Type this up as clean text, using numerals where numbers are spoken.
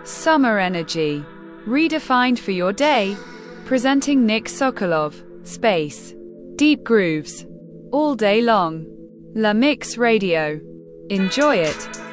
Summer energy. Redefined for your day. Presenting Nick Sokolov. Space. Deep grooves. All day long. La Mix Radio. Enjoy it.